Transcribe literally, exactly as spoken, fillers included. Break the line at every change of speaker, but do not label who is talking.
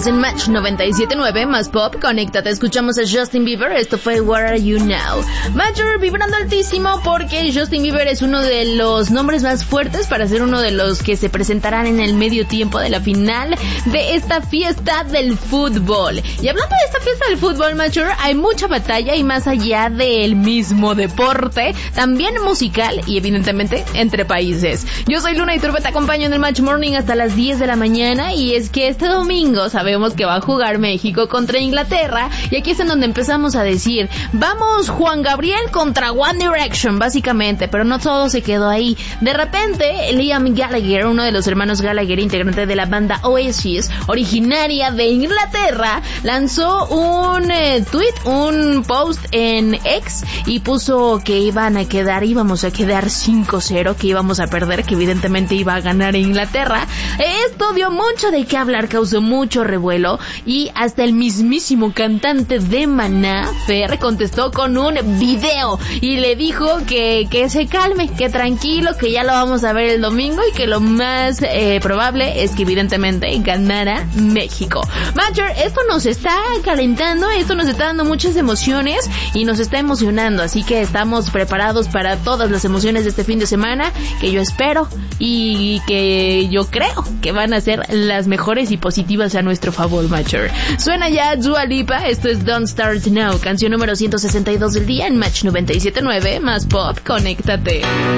Estás en Match noventa y siete punto nueve, más pop, conéctate, escuchamos a Justin Bieber, esto fue Where Are You Now. Major vibrando altísimo porque Justin Bieber es uno de los nombres más fuertes para ser uno de los que se presentarán en el medio tiempo de la final de esta fiesta del fútbol. Y hablando de esta fiesta del fútbol, Major, hay mucha batalla y más allá del mismo deporte, también musical y evidentemente entre países. Yo soy Luna y Turbe, te acompaño en el Match Morning hasta las diez de la mañana y es que este domingo sabemos que va a jugar México contra Inglaterra y aquí es en donde empezamos a decir, vamos Juan Gabriel contra One Direction básicamente, pero no todo se quedó ahí. De repente Liam Gallagher, uno de los hermanos Gallagher, integrante de la banda Oasis, originaria de Inglaterra, lanzó un eh, tweet, un post en X y puso que iban a quedar, íbamos a quedar cinco cero, que íbamos a perder, que evidentemente iba a ganar Inglaterra. Esto dio mucho de qué hablar, causó mucho revuelo y hasta el mismísimo cantante de Maná, Fer, contestó con un video y le dijo que, que se calme, que tranquilo, que ya lo vamos a ver el domingo y que lo más eh, probable es que evidentemente ganara México. Major, esto nos está calentando, esto nos está dando muchas emociones y nos está emocionando, así que estamos preparados para todas las emociones de este fin de semana, que yo espero y que yo creo que van a ser las mejores y positivas a nuestro favor, Major. Suena ya Dua Lipa, esto es Don't Start Now, canción número ciento sesenta y dos del día en Match noventa y siete punto nueve, más pop, conéctate.